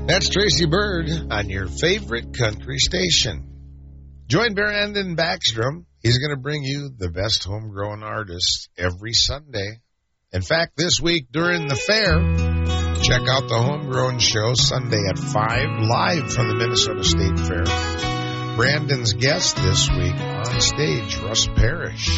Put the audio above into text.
That's Tracy Bird on your favorite country station. Join Brandon Backstrom. He's going to bring you the best homegrown artists every Sunday. In fact, this week during the fair, check out the Homegrown Show Sunday at 5, live from the Minnesota State Fair. Brandon's guest this week on stage, Russ Parrish.